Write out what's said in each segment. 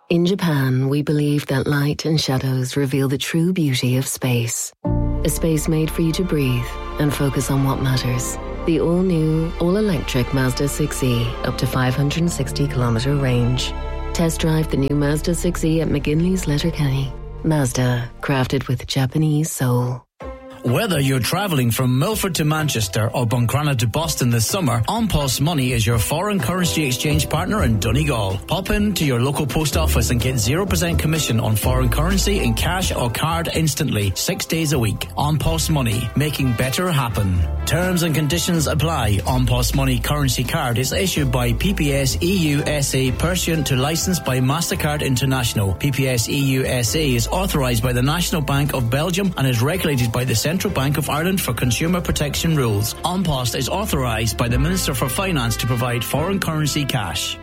In Japan, we believe that light and shadows reveal the true beauty of space. A space made for you to breathe and focus on what matters. The all-new, all-electric Mazda 6e, up to 560-kilometer range. Test drive the new Mazda 6e at McGinley's Letterkenny. Mazda, crafted with Japanese soul. Whether you're travelling from Milford to Manchester or Buncrana to Boston this summer, An Post Money is your foreign currency exchange partner in Donegal. Pop in to your local post office and get 0% commission on foreign currency in cash or card instantly, 6 days a week. An Post Money, making better happen. Terms and conditions apply. An Post Money currency card is issued by PPS EU SA pursuant to licence by MasterCard International. PPS EU SA is authorised by the National Bank of Belgium and is regulated by the Central Bank of Ireland for consumer protection rules. An Post is authorised by the Minister for Finance to provide foreign currency cash.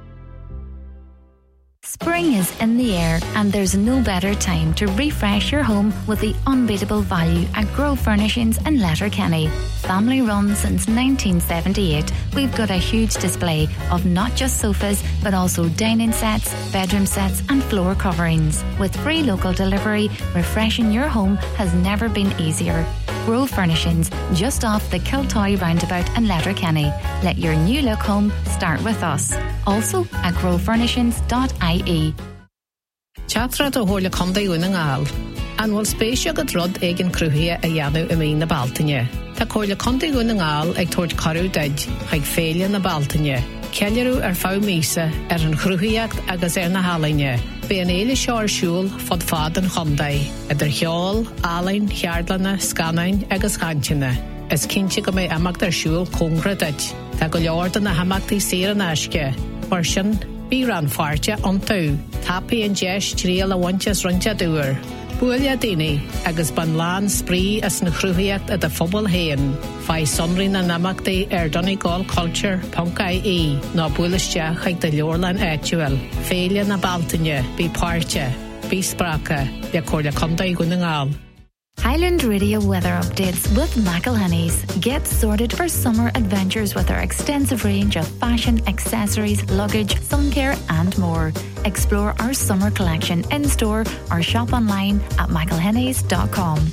Spring is in the air and there's no better time to refresh your home with the unbeatable value at Grove Furnishings in Letterkenny. Family run since 1978, we've got a huge display of not just sofas but also dining sets, bedroom sets and floor coverings. With free local delivery, refreshing your home has never been easier. Grove Furnishings, just off the Kiltoy roundabout in Letterkenny. Let your new look home start with us. Also at grovefurnishings.ie. Chatra to Horla Conde Winningal. And will space got rod egg cruhia a yadu in the Baltine. Ta Horla Conde Winningal eg toward Caru Dej, hag failure na Baltine. Kelleru fau misa an cruhiacht agus na Haline. Be an eile seoir siúl fod fad an chondai. Der Hjol, Alain, Hjardlana, Scanain agus Chantine. As kinche go me amag der siúl congra dej. Ta go leorda na hamagti sir an aske. Version Biran fartja on tau. Tapi and jesh trial a wanches runcha doer. Bualia dini, agus ban lan spree as na chruhiacht at the fobble hain. Fai sonrin na namakti Donegal culture punk.ie. Na builistja hag de Lorlan actual. Failure na Baltine, be partja, be spraka, ya corda conda Winningal. Highland Radio weather updates with McElhenny's. Get sorted for summer adventures with our extensive range of fashion, accessories, luggage, sun care and more. Explore our summer collection in-store or shop online at mcelhennys.com.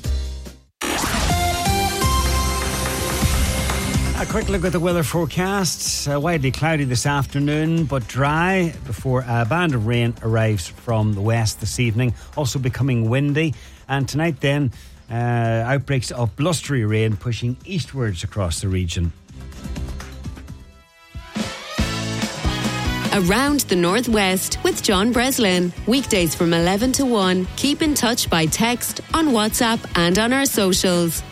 A quick look at the weather forecast. Widely cloudy this afternoon, but dry before a band of rain arrives from the west this evening. Also becoming windy. And tonight then, outbreaks of blustery rain pushing eastwards across the region. Around the Northwest with John Breslin. Weekdays from 11 to 1. Keep in touch by text, on WhatsApp and on our socials.